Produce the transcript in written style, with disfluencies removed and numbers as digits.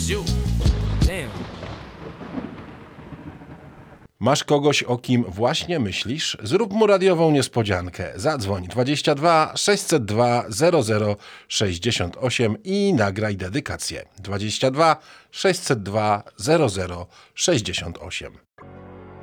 you. Damn. Masz kogoś, o kim właśnie myślisz? Zrób mu radiową niespodziankę. Zadzwoń 22 602 0068 i nagraj dedykację. 22 602 0068.